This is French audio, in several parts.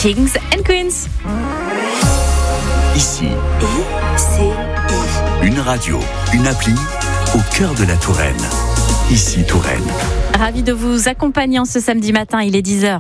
Kings and Queens. Ici, une radio, une appli au cœur de la Touraine. Ici Touraine. Ravi de vous accompagner en ce samedi matin, il est 10h.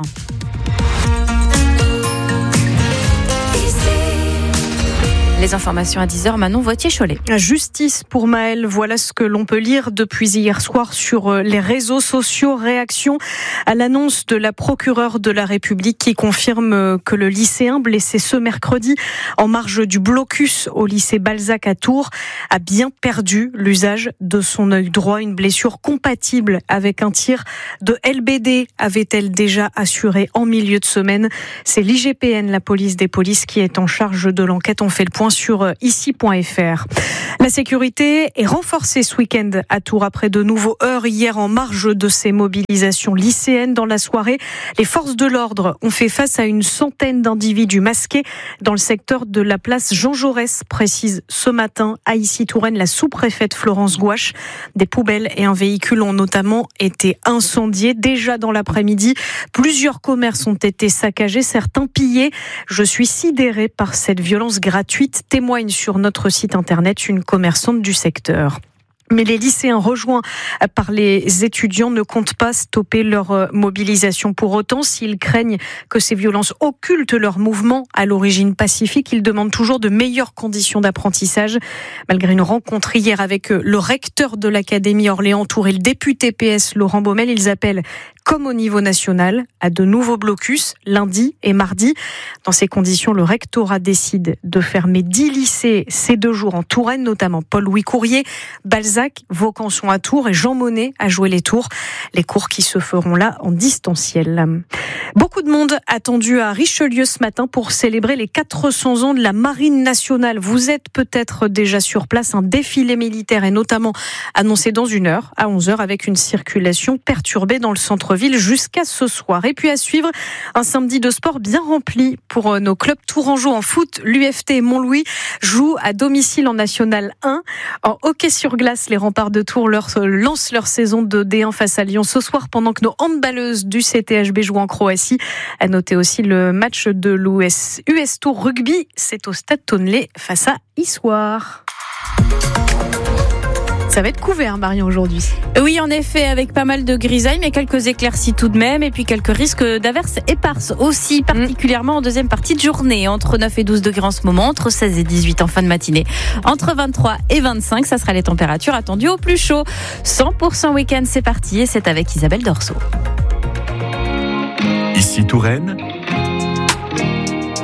Les informations à 10h, Manon Vautier-Cholet. Justice pour Maëlle, voilà ce que l'on peut lire depuis hier soir sur les réseaux sociaux. Réaction à l'annonce de la procureure de la République qui confirme que le lycéen blessé ce mercredi en marge du blocus au lycée Balzac à Tours a bien perdu l'usage de son œil droit. Une blessure compatible avec un tir de LBD avait-elle déjà assuré en milieu de semaine. C'est l'IGPN, la police des polices, qui est en charge de l'enquête. On fait le point sur ici.fr. La sécurité est renforcée ce week-end à Tours après de nouveaux heurts hier en marge de ces mobilisations lycéennes. Dans la soirée, les forces de l'ordre ont fait face à une centaine d'individus masqués dans le secteur de la place Jean Jaurès, précise ce matin à Issy-Touraine la sous-préfète Florence Gouache. Des poubelles et un véhicule ont notamment été incendiés. Déjà dans l'après-midi, plusieurs commerces ont été saccagés, certains pillés. Je suis sidérée par cette violence gratuite, témoigne sur notre site internet une commerçante du secteur. Mais les lycéens rejoints par les étudiants ne comptent pas stopper leur mobilisation. Pour autant, s'ils craignent que ces violences occultent leur mouvement à l'origine pacifique, ils demandent toujours de meilleures conditions d'apprentissage. Malgré une rencontre hier avec le recteur de l'Académie Orléans-Tours et le député PS Laurent Baumel, ils appellent, comme au niveau national, à de nouveaux blocus lundi et mardi. Dans ces conditions, le rectorat décide de fermer 10 lycées ces 2 jours en Touraine, notamment Paul-Louis Courier, Balzac, Vaucanson à Tours et Jean Monnet à Joué-les-Tours. Les cours qui se feront là en distanciel. Beaucoup de monde attendu à Richelieu ce matin pour célébrer les 400 ans de la Marine nationale. Vous êtes peut-être déjà sur place. Un défilé militaire est notamment annoncé dans 1 heure, à 11h, avec une circulation perturbée dans le centre-ville jusqu'à ce soir. Et puis à suivre, un samedi de sport bien rempli pour nos clubs tourangeaux en foot. L'UFT et Montlouis jouent à domicile en National 1. En hockey sur glace, les Remparts de Tours lancent leur saison de D1 face à Lyon ce soir, pendant que nos handballeuses du CTHB jouent en Croatie. À noter aussi le match de l'US Tours Rugby. C'est au Stade Tonnelet face à Issoire. Ça va être couvert, Marion, aujourd'hui. Oui, en effet, avec pas mal de grisailles, mais quelques éclaircies tout de même, et puis quelques risques d'averses éparses aussi, particulièrement en deuxième partie de journée. Entre 9 et 12 degrés en ce moment, entre 16 et 18 en fin de matinée. Entre 23 et 25, ça sera les températures attendues au plus chaud. 100% week-end, c'est parti, et c'est avec Isabelle Dorso. Ici Touraine,